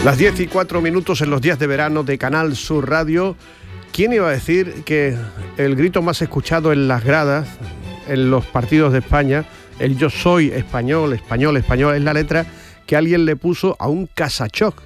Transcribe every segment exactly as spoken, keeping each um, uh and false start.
Las diez y cuatro minutos en los días de verano de Canal Sur Radio. ¿Quién iba a decir que el grito más escuchado en las gradas, en los partidos de España, el yo soy español, español, español, es la letra que alguien le puso a un casachoc?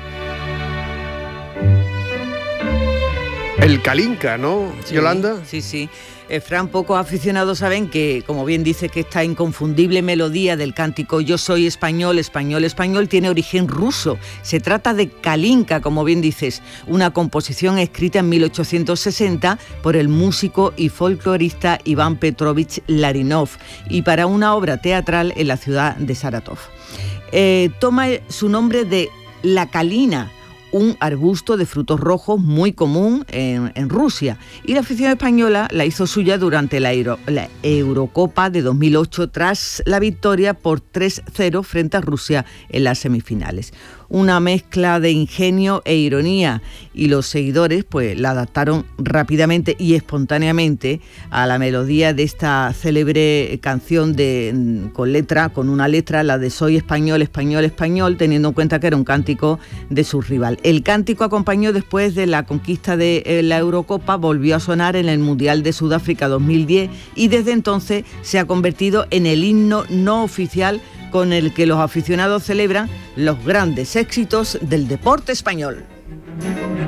El Kalinka, ¿no, Sí, Yolanda? Sí, sí. Eh, Fran, pocos aficionados saben que, como bien dice, que esta inconfundible melodía del cántico Yo soy español, español, español, tiene origen ruso. Se trata de Kalinka, como bien dices, una composición escrita en mil ochocientos sesenta por el músico y folclorista Iván Petrovich Larinov y para una obra teatral en la ciudad de Saratov. Eh, toma su nombre de la calina, un arbusto de frutos rojos muy común en, en Rusia, y la afición española la hizo suya durante la, Euro, la Eurocopa de dos mil ocho tras la victoria por tres cero frente a Rusia en las semifinales. Una mezcla de ingenio e ironía, y los seguidores pues la adaptaron rápidamente y espontáneamente a la melodía de esta célebre canción de, con letra, con una letra, la de Soy español, español, español, teniendo en cuenta que era un cántico de su rival. El cántico acompañó después de la conquista de eh, la Eurocopa, volvió a sonar en el Mundial de Sudáfrica dos mil diez y desde entonces se ha convertido en el himno no oficial con el que los aficionados celebran los grandes éxitos del deporte español.